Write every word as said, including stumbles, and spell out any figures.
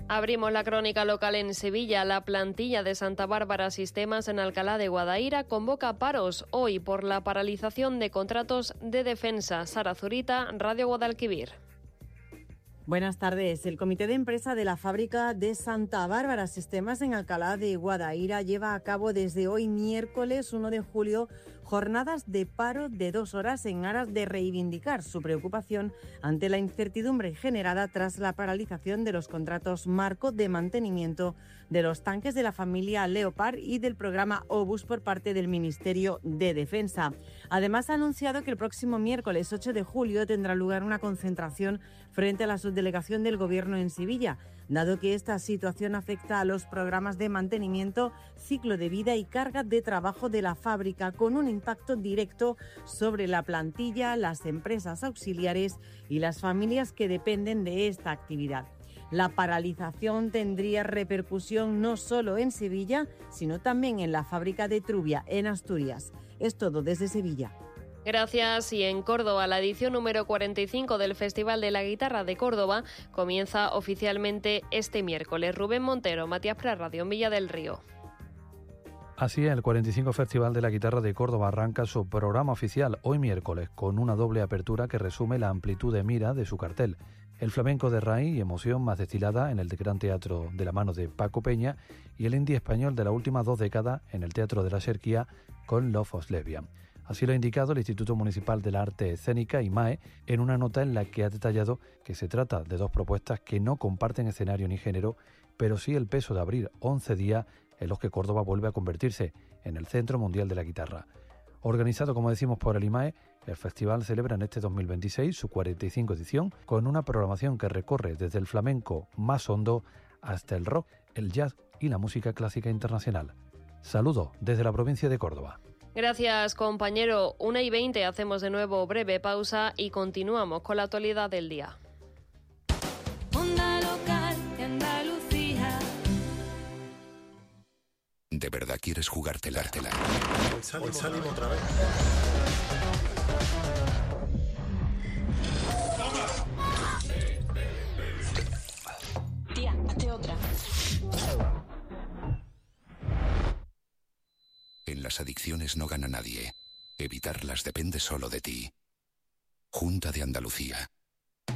Abrimos la crónica local en Sevilla. La plantilla de Santa Bárbara Sistemas en Alcalá de Guadaira convoca paros hoy por la paralización de contratos de defensa. Sara Zurita, Radio Guadalquivir. Buenas tardes. El comité de empresa de la fábrica de Santa Bárbara Sistemas en Alcalá de Guadaira lleva a cabo desde hoy miércoles uno de julio jornadas de paro de dos horas en aras de reivindicar su preocupación ante la incertidumbre generada tras la paralización de los contratos marco de mantenimiento de los tanques de la familia Leopard y del programa Obus por parte del Ministerio de Defensa. Además, ha anunciado que el próximo miércoles ocho de julio tendrá lugar una concentración frente a la subdelegación del Gobierno en Sevilla, dado que esta situación afecta a los programas de mantenimiento, ciclo de vida y carga de trabajo de la fábrica, con un impacto directo sobre la plantilla, las empresas auxiliares y las familias que dependen de esta actividad. La paralización tendría repercusión no solo en Sevilla, sino también en la fábrica de Trubia, en Asturias. Es todo desde Sevilla. Gracias. Y en Córdoba, la edición número cuarenta y cinco del Festival de la Guitarra de Córdoba comienza oficialmente este miércoles. Rubén Montero, Matías Prat, Radio Villa del Río. Así es, el cuarenta y cinco Festival de la Guitarra de Córdoba arranca su programa oficial hoy miércoles con una doble apertura que resume la amplitud de mira de su cartel. El flamenco de raíz y emoción más destilada en el Gran Teatro de la mano de Paco Peña y el indie español de las últimas dos décadas en el Teatro de la Xerquía con Love of Lesbian. Así lo ha indicado el Instituto Municipal de la Arte Escénica, I M A E, en una nota en la que ha detallado que se trata de dos propuestas que no comparten escenario ni género, pero sí el peso de abrir once días en los que Córdoba vuelve a convertirse en el Centro Mundial de la Guitarra. Organizado, como decimos, por el I M A E, el festival celebra en este dos mil veintiséis su cuarenta y cinco edición con una programación que recorre desde el flamenco más hondo hasta el rock, el jazz y la música clásica internacional. Saludos desde la provincia de Córdoba. Gracias, compañero. una y veinte, hacemos de nuevo breve pausa y continuamos con la actualidad del día. Onda local de Andalucía. ¿De verdad quieres jugártela? Hoy salimos, Hoy salimos otra vez. Tía, hazte otra. En las adicciones no gana nadie. Evitarlas depende solo de ti. Junta de Andalucía.